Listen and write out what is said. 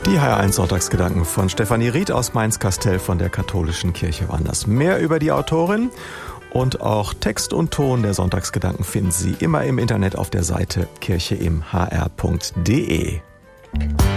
Die HR1 Sonntagsgedanken von Stefanie Ried aus Mainz-Kastel von der Katholischen Kirche waren das. Mehr über die Autorin und auch Text und Ton der Sonntagsgedanken finden Sie immer im Internet auf der Seite kircheimhr.de.